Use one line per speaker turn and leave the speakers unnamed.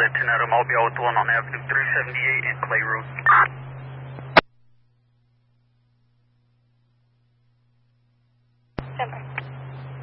10 Adam, I'll be out with one on Avenue 378 and Clay Road.
Jumper.